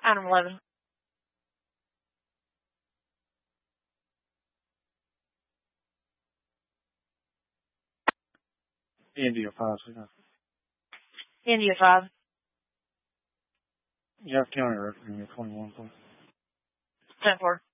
Item 11. India 5, sweetheart. India 5. You have county record in your 21, please. 10-4.